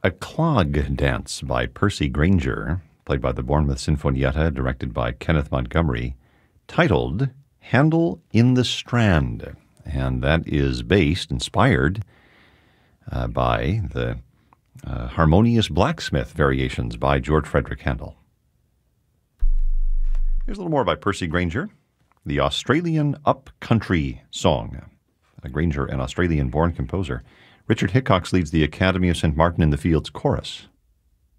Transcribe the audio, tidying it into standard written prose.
A Clog Dance by Percy Grainger, played by the Bournemouth Sinfonietta, directed by Kenneth Montgomery, titled Handel in the Strand. And that is inspired by the Harmonious Blacksmith variations by George Frederick Handel. Here's a little more by Percy Grainger, the Australian Up-Country Song. Grainger, an Australian-born composer. Richard Hickox leads the Academy of St. Martin in the Fields Chorus.